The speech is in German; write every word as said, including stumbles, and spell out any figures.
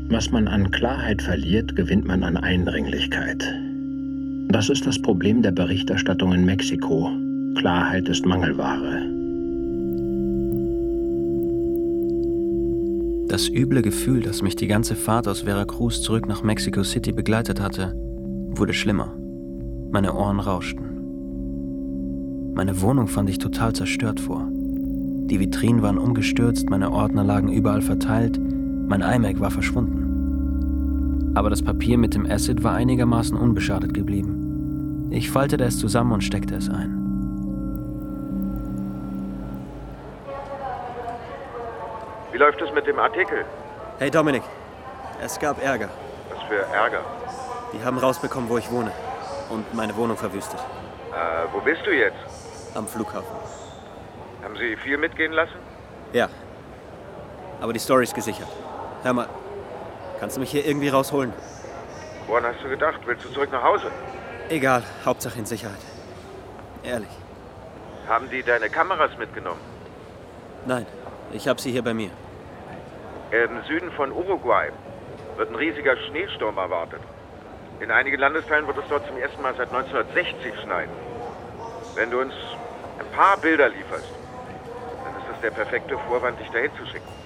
Was man an Klarheit verliert, gewinnt man an Eindringlichkeit. Das ist das Problem der Berichterstattung in Mexiko. Klarheit ist Mangelware. Das üble Gefühl, das mich die ganze Fahrt aus Veracruz zurück nach Mexico City begleitet hatte, wurde schlimmer. Meine Ohren rauschten. Meine Wohnung fand ich total zerstört vor. Die Vitrinen waren umgestürzt, meine Ordner lagen überall verteilt, mein iMac war verschwunden. Aber das Papier mit dem Acid war einigermaßen unbeschadet geblieben. Ich faltete es zusammen und steckte es ein. Wie läuft es mit dem Artikel? Hey Dominik, es gab Ärger. Was für Ärger? Die haben rausbekommen, wo ich wohne und meine Wohnung verwüstet. Äh, wo bist du jetzt? Am Flughafen. Haben sie viel mitgehen lassen? Ja. Aber die Story ist gesichert. Hör mal, kannst du mich hier irgendwie rausholen? Woran hast du gedacht? Willst du zurück nach Hause? Egal, Hauptsache in Sicherheit. Ehrlich. Haben die deine Kameras mitgenommen? Nein, ich habe sie hier bei mir. Im Süden von Uruguay wird ein riesiger Schneesturm erwartet. In einigen Landesteilen wird es dort zum ersten Mal seit neunzehnhundertsechzig schneien. Wenn du uns ein paar Bilder lieferst, dann ist das der perfekte Vorwand, dich dahin zu schicken.